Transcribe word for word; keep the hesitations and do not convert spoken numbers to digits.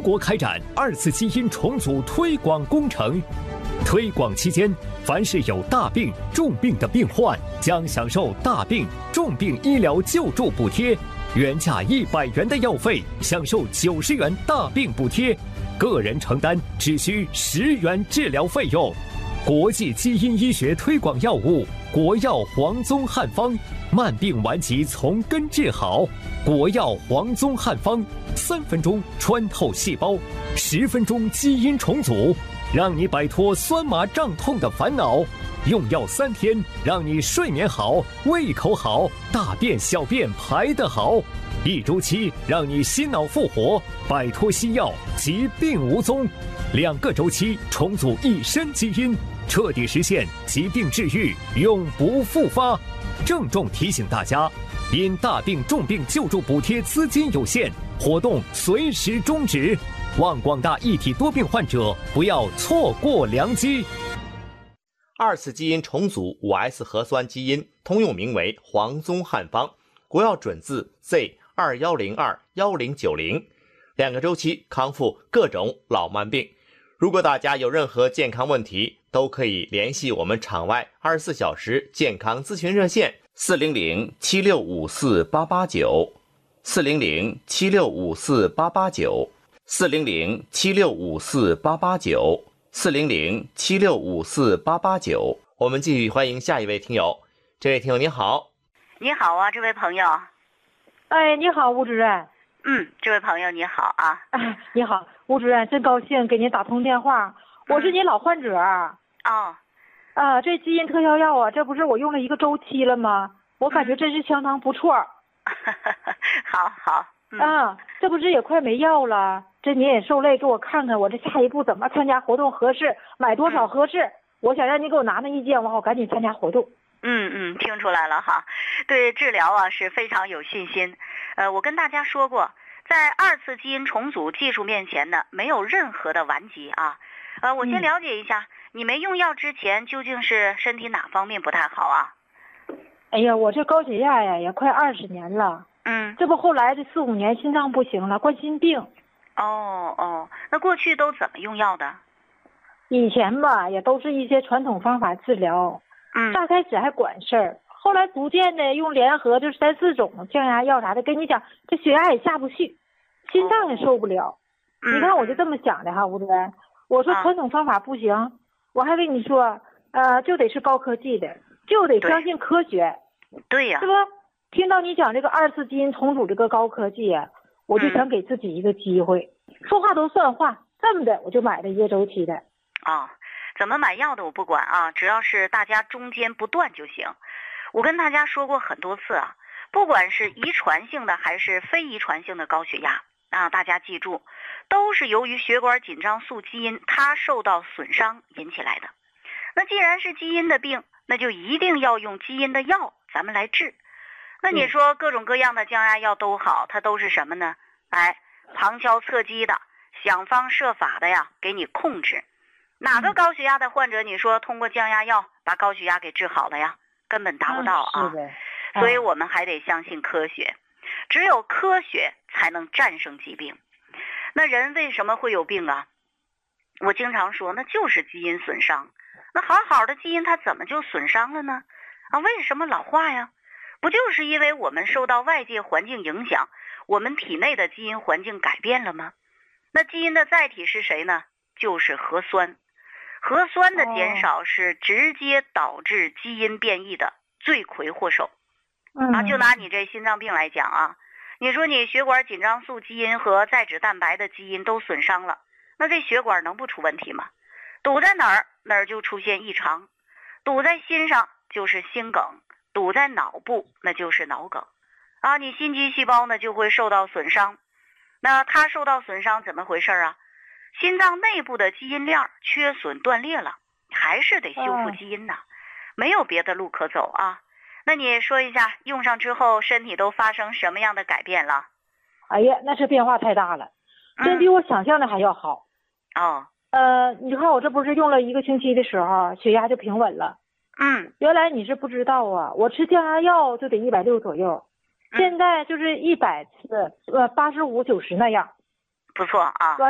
国开展二次基因重组推广工程。推广期间，凡是有大病、重病的病患，将享受大病、重病医疗救助补贴，原价一百元的药费享受九十元大病补贴，个人承担只需十元治疗费用。国际基因医学推广药物国药黄宗汉方，慢病顽疾从根治好。国药黄宗汉方，三分钟穿透细胞，十分钟基因重组，让你摆脱酸麻胀痛的烦恼。用药三天，让你睡眠好，胃口好，大便小便排得好。一周期，让你心脑复活，摆脱西药，疾病无踪。两个周期，重组一身基因，彻底实现疾病治愈，永不复发。郑重提醒大家，因大病重病救助补贴资金有限，活动随时终止。望广大一体多病患者不要错过良机。 二次基因重组 五 S 核酸基因通用名为黄宗汉方，国药准字 Z 二一零二一零九零，两个周期康复各种老慢病。如果大家有任何健康问题，都可以联系我们场外二十四小时健康咨询热线四零零七六五四八八九，四零零七六五四八八九，四零零七六五四八八九，四零零七六五四八八九。我们继续欢迎下一位听友。这位听友你好。 你好啊，这位朋友。 哎，你好，吴主任。 嗯，这位朋友你好啊。 哎，你好，吴主任，真高兴给您打通电话。我是您老患者。 哦。 啊，这基因特效药啊，这不是我用了一个周期了吗？我感觉真是相当不错。 好好。嗯、 啊，这不是也快没药了？这您也受累，给我看看我这下一步怎么参加活动合适，买多少合适？嗯、我想让您给我拿拿意见，我好赶紧参加活动。 嗯嗯，听出来了哈，对治疗啊是非常有信心。呃，我跟大家说过，在二次基因重组技术面前呢，没有任何的顽疾啊。呃，我先了解一下，嗯、你没用药之前究竟是身体哪方面不太好啊？ 哎呀，我这高血压呀也快二十年了。 嗯， 这不后来这四五年心脏不行了，冠心病。 哦哦，那过去都怎么用药的？ 以前吧，也都是一些传统方法治疗。 嗯， 刚开始还管事儿，后来逐渐的用联合就是三四种降压药啥的，跟你讲，这血压也下不去，心脏也受不了。哦、你看我就这么想的哈，吴主任，我说传统方法不行，啊、我还跟你说，呃，就得是高科技的，就得相信科学。 对呀， 是不？听到你讲这个二次基因重组这个高科技啊，我就想给自己一个机会，嗯、说话都算话，这么的我就买了一个周期的。 啊、哦，怎么买药的我不管啊，只要是大家中间不断就行。我跟大家说过很多次啊，不管是遗传性的还是非遗传性的高血压啊，大家记住，都是由于血管紧张素基因它受到损伤引起来的。那既然是基因的病，那就一定要用基因的药咱们来治。那你说各种各样的降压药都好，它都是什么呢？哎，旁敲侧击的，想方设法的呀，给你控制。哪个高血压的患者，你说通过降压药把高血压给治好了呀？根本达不到啊。 是的。 所以我们还得相信科学，只有科学才能战胜疾病。那人为什么会有病啊？我经常说，那就是基因损伤。那好好的基因它怎么就损伤了呢？啊，为什么老化呀？不就是因为我们受到外界环境影响，我们体内的基因环境改变了吗？那基因的载体是谁呢？就是核酸。核酸的减少是直接导致基因变异的罪魁祸首。啊，就拿你这心脏病来讲啊，你说你血管紧张素基因和载脂蛋白的基因都损伤了，那这血管能不出问题吗？堵在哪儿，哪儿就出现异常。堵在心上就是心梗，堵在脑部那就是脑梗。啊，你心肌细胞呢就会受到损伤。那它受到损伤怎么回事啊？心脏内部的基因链缺损断裂了，还是得修复基因呢，没有别的路可走啊。那你说一下，用上之后身体都发生什么样的改变了？ 哎呀，那是变化太大了，真比我想象的还要好。 嗯、哦， 呃，你看我这不是用了一个星期的时候，血压就平稳了。 嗯， 原来你是不知道啊，我吃降压药就得一百六左右，现在就是一百次，呃，八十五九十那样。 不错啊。